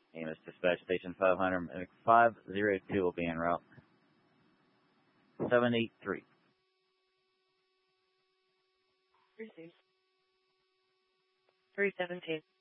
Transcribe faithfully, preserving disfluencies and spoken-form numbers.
Amos Dispatch Station five hundred, five zero two will be en route. seven eight three. Received. three seventeen.